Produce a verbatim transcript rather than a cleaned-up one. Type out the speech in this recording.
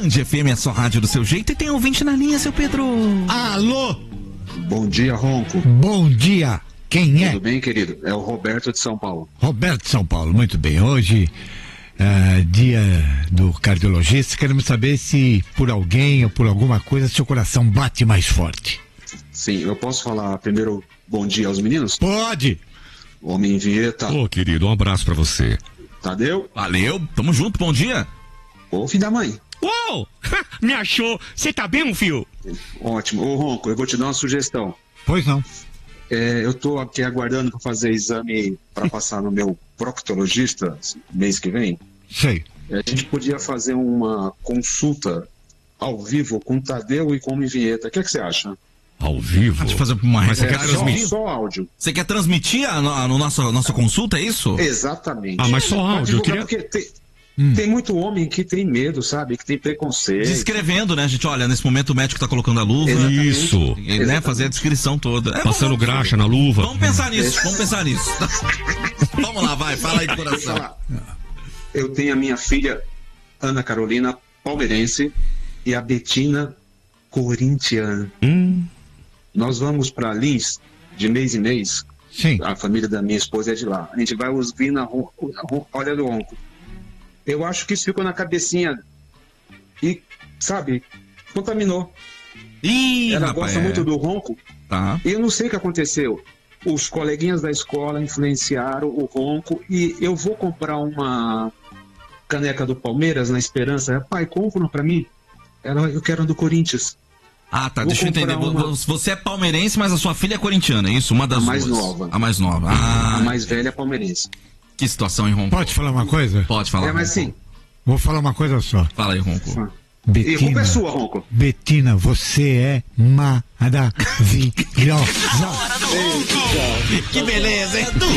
Band F M, é só rádio do seu jeito, e tem ouvinte na linha, seu Pedro. Alô? Bom dia, Ronco. Bom dia. Quem é? Tudo bem, querido? É o Roberto de São Paulo. Roberto de São Paulo, muito bem. Hoje, uh, dia do cardiologista, queremos saber se por alguém ou por alguma coisa seu coração bate mais forte. Sim, eu posso falar primeiro bom dia aos meninos? Pode. Homem Vinheta. Ô, querido, um abraço pra você. Tadeu? Valeu, tamo junto, bom dia. Ô, filho da mãe. Uou! Me achou. Você tá bem, um fio? Ótimo. Ô, Ronco, eu vou te dar uma sugestão. Pois não. É, eu tô aqui aguardando para fazer exame para passar no meu proctologista mês que vem. Sei. A gente podia fazer uma consulta ao vivo com o Tadeu e com o Homem Vinheta. O que, é que você acha? Ao vivo? Deixa eu fazer uma Mas você É, quer só, transmitir? só áudio. Você quer transmitir a, a, a nossa, nossa consulta, é isso? Exatamente. Ah, mas só Pra áudio, eu divulgar, queria... porque tem, Hum. tem muito homem que tem medo, sabe? Que tem preconceito. Descrevendo, né, gente? Olha, nesse momento o médico tá colocando a luva. Exatamente. Isso. E, né, Exatamente. fazer a descrição toda. É, Passando vamos- graxa na luva. Vamos pensar nisso, vamos pensar nisso. Vamos lá, vai, fala aí do Vou coração. falar. Eu tenho a minha filha, Ana Carolina, palmeirense, e a Betina, corintiana. Hum, Nós vamos para Lins de mês em mês. Sim. A família da minha esposa é de lá. A gente vai ouvir na ron- ron- Olha do Ronco. Eu acho que isso ficou na cabecinha e, sabe, contaminou. Ih, Ela rapaz, gosta é. muito do Ronco. Tá. E eu não sei o que aconteceu. Os coleguinhas da escola influenciaram o Ronco e eu vou comprar uma caneca do Palmeiras na esperança. Pai, compra para mim. Ela, eu quero a do Corinthians. Ah, tá, Vou deixa eu entender. comprar uma- Vo- Você é palmeirense, mas a sua filha é corintiana, é isso? Uma das A mais duas. nova. A mais nova. Ah, A mais velha é palmeirense. que situação, hein, Ronco? Pode falar uma coisa? Pode falar. É, mas Ronco. sim. Vou falar uma coisa só. Fala aí, Ronco. E a culpa Betina, é sua, Ronco. Betina, você é maravilhosa. Que beleza, hein?